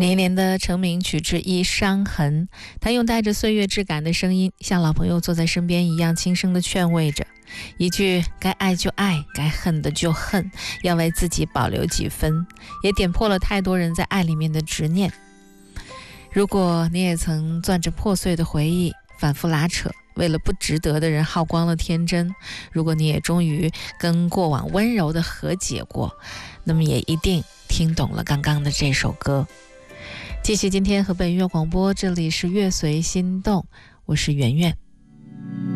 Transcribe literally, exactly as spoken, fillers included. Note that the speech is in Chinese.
连连的成名曲之一《伤痕》，他用带着岁月质感的声音，像老朋友坐在身边一样轻声的劝慰着，一句该爱就爱，该恨的就恨，要为自己保留几分，也点破了太多人在爱里面的执念。如果你也曾攥着破碎的回忆反复拉扯，为了不值得的人耗光了天真，如果你也终于跟过往温柔的和解过，那么也一定听懂了刚刚的这首歌。继续今天河北音乐广播，这里是乐随心动，我是圆圆。